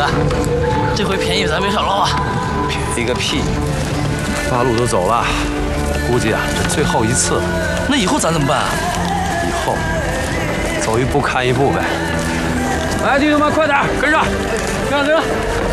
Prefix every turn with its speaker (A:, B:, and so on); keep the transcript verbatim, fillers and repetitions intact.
A: 哥，这回便宜咱没少捞啊！
B: 便宜个屁！八路都走了，估计啊这最后一次了。
A: 那以后咱怎么办啊？
B: 以后走一步看一步呗。来，弟兄们，快点跟上，跟上，跟上！